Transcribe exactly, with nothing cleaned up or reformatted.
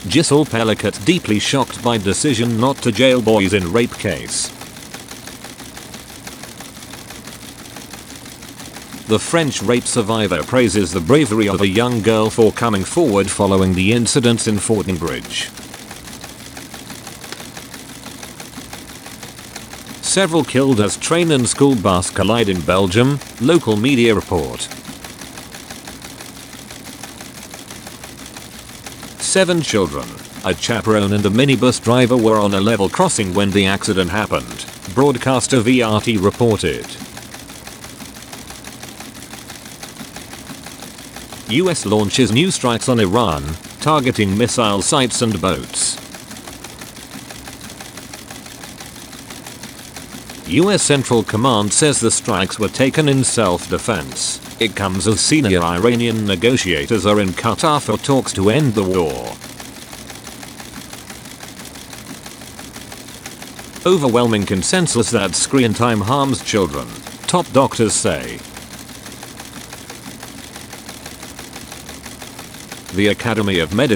Giselle Pelicot deeply shocked by decision not to jail boys in rape case. The French rape survivor praises the bravery of a young girl for coming forward following the incidents in Fortinbridge. Several killed as train and school bus collide in Belgium, local media report. Seven children, a chaperone and a minibus driver were on a level crossing when the accident happened, broadcaster V R T reported. U S launches new strikes on Iran, targeting missile sites and boats. U S Central Command says the strikes were taken in self-defense. It comes as senior Iranian negotiators are in Qatar for talks to end the war. Overwhelming consensus that screen time harms children, top doctors say. The Academy of Medicine